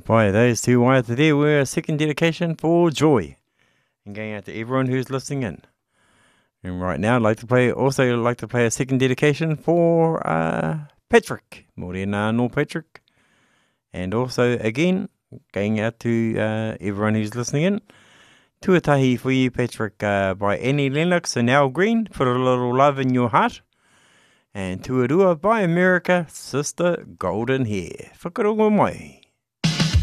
Boy, those two waiata there were a second dedication for Joy. And going out to everyone who's listening in. And right now, I'd like to play a second dedication for Patrick. Morena no Patrick. And also, again, going out to everyone who's listening in. Tuatahi for you, Patrick, by Annie Lennox and Al Green. Put a little love in your heart. And Tuarua by America, Sister Golden Hair. Whakarongo mai.